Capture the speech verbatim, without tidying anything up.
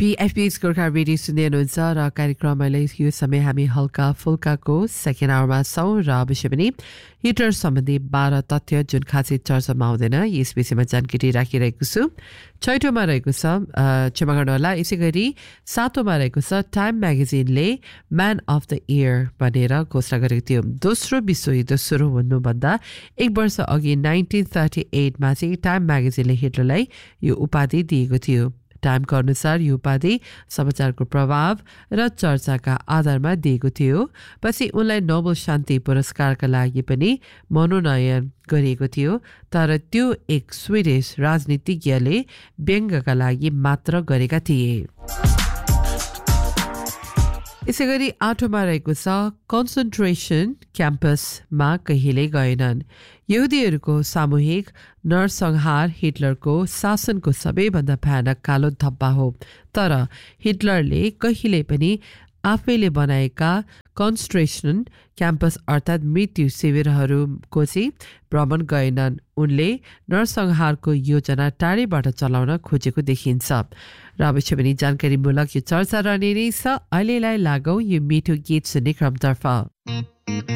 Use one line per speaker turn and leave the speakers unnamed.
पीएफपीएस Gorkha radio सुन्दै हुनुहुन्छ र कार्यक्रमले यो समय हामी हल्का फुल्काको सेकेन्ड आवरमा छौँ र अवश्य पनि हिटर सम्बन्धी बाह्र तथ्य जुन खासै चर्चामा आउँदैन यस विषयमा जानकारी राखिरहेको छु। छैटौँमा रहेको छ क्षमा गर्नुहोला, यसै गरी सातौँमा रहेको छ time म्यागजिनले man of the year भनेर घोषणा गरेको थियो। दोस्रो विश्वयुद्ध सुरु हुनुभन्दा एक वर्ष अघि नाइन्टिन थर्टी एटमा चाहिँ टाइम म्यागजिनले हिटलरलाई यो उपाधि दिएको थियो। टाइमको अनुसार यो उपाधि समाचारको प्रभाव र चर्चाका आधारमा दिएको थियो। पछि उनलाई नोबेल शान्ति पुरस्कारका लागि पनि मनोनयन गरिएको थियो, तर त्यो एक स्विडिस राजनीतिज्ञले व्यङ्ग्यका लागि मात्र गरेका थिए। यसै गरी आठौँमा रहेको छ कन्सन्ट्रेसन क्याम्पसमा कहिले गएनन्। यहुदीहरूको सामूहिक नरसंहार हिटलरको शासनको सबैभन्दा भयानक कालो धब्बा हो, तर हिटलरले कहिले पनि आफैले बनाएका कन्सन्ट्रेसन क्याम्पस अर्थात् मृत्यु शिविरहरूको चाहिँ भ्रमण गएनन्। उनले नरसंहारको योजना टाढैबाट चलाउन खोजेको देखिन्छ र अवश्य पनि जानकारीमूलक यो चर्चा रहने नै छ। अहिलेलाई लागौँ यो मिठो गीत सुन्ने क्रमतर्फ।